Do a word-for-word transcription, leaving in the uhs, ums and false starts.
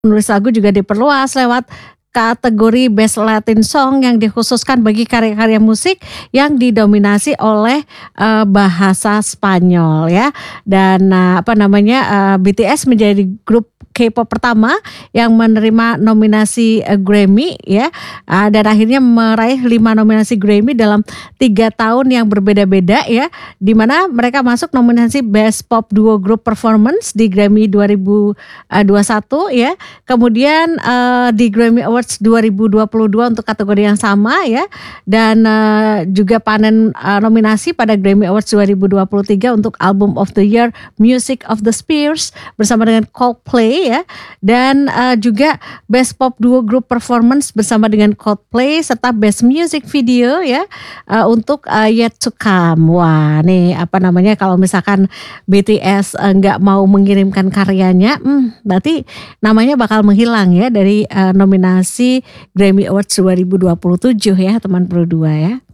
Penulis lagu juga diperluas lewat kategori Best Latin Song yang dikhususkan bagi karya-karya musik yang didominasi oleh, eee, bahasa Spanyol ya. Dan, eee, apa namanya, eee, B T S menjadi grup K-pop pertama yang menerima nominasi, eee, Grammy ya, eee, dan akhirnya meraih lima nominasi Grammy dalam tiga tahun yang berbeda-beda ya, di mana mereka masuk nominasi Best Pop Duo Group Performance di Grammy dua ribu dua puluh satu ya, kemudian, eee, di Grammy Awards dua ribu dua puluh dua untuk kategori yang sama ya, dan, eee, juga panen, eee, nominasi pada Grammy Awards dua ribu dua puluh tiga untuk Album of the Year Music of the Spheres bersama dengan Coldplay ya, dan, eee, juga Best Pop Duo Group Performance bersama dengan Coldplay serta Best Music Video ya, eee, untuk, eee, Yet to Come. Wah nih apa namanya kalau misalkan B T S, eee, nggak mau mengirimkan karyanya, mmm, berarti namanya bakal menghilang ya dari, eee, nominasi Grammy Awards dua ribu dua puluh tujuh ya teman Pro dua ya.